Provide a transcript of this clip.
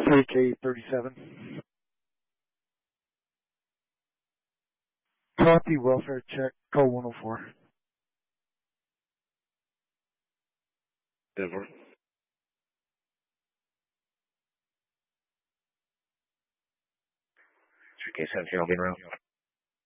3K37. Copy, welfare check, call 104. Denver. 3K17, I'll be around.